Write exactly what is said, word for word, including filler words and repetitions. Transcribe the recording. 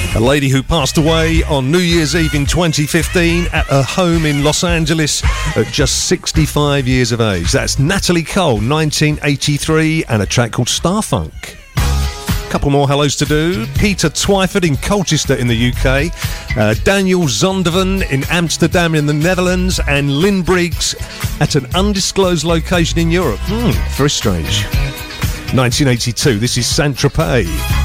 A lady who passed away on New Year's Eve in twenty fifteen at her home in Los Angeles at just sixty-five years of age. That's Natalie Cole, nineteen eighty-three, and a track called Starfunk. Couple more hellos to do. Peter Twyford in Colchester in the U K, uh, Daniel Zondervan in Amsterdam in the Netherlands, and Lynn Briggs at an undisclosed location in Europe. Hmm, very strange. nineteen eighty-two, this is Saint-Tropez.